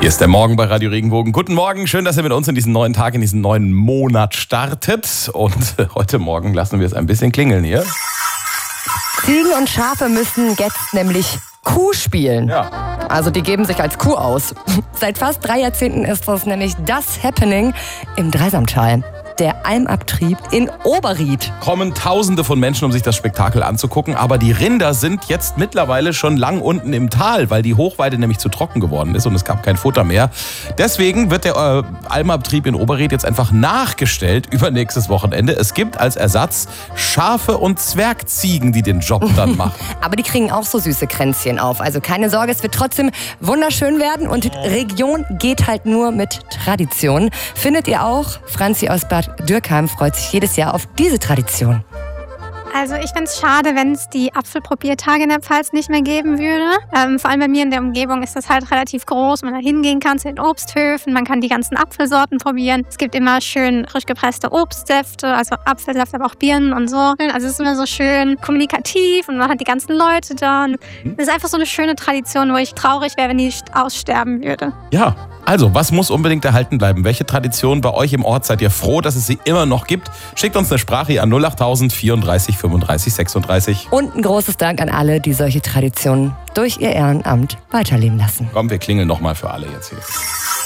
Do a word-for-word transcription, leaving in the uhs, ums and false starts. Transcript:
Hier ist der Morgen bei Radio Regenbogen. Guten Morgen, schön, dass ihr mit uns in diesen neuen Tag, in diesen neuen Monat startet. Und heute Morgen lassen wir es ein bisschen klingeln hier. Ziegen und Schafe müssen jetzt nämlich Kuh spielen. Ja. Also die geben sich als Kuh aus. Seit fast drei Jahrzehnten ist das nämlich das Happening im Dreisamtal. Der Almabtrieb in Oberried. Kommen Tausende von Menschen, um sich das Spektakel anzugucken. Aber die Rinder sind jetzt mittlerweile schon lang unten im Tal, weil die Hochweide nämlich zu trocken geworden ist und es gab kein Futter mehr. Deswegen wird der äh, Almabtrieb in Oberried jetzt einfach nachgestellt über nächstes Wochenende. Es gibt als Ersatz Schafe und Zwergziegen, die den Job dann machen. Aber die kriegen auch so süße Kränzchen auf. Also keine Sorge, es wird trotzdem wunderschön werden. Und Region geht halt nur mit Tradition. Findet ihr auch? Franzi aus Bad Dürkheim freut sich jedes Jahr auf diese Tradition. Also ich finde es schade, wenn es die Apfelprobiertage in der Pfalz nicht mehr geben würde. Ähm, vor allem bei mir in der Umgebung ist das halt relativ groß. Man da hingehen kann zu den Obsthöfen, man kann die ganzen Apfelsorten probieren. Es gibt immer schön frisch gepresste Obstsäfte, also Apfelsaft, aber auch Birnen und so. Also es ist immer so schön kommunikativ und man hat die ganzen Leute da. Und es ist einfach so eine schöne Tradition, wo ich traurig wäre, wenn die aussterben würde. Ja, also was muss unbedingt erhalten bleiben? Welche Tradition bei euch im Ort seid ihr froh, dass es sie immer noch gibt? Schickt uns eine Sprache an null acht tausend vierunddreißig fünfunddreißig sechsunddreißig. Und ein großes Dank an alle, die solche Traditionen durch ihr Ehrenamt weiterleben lassen. Komm, wir klingeln nochmal für alle jetzt hier.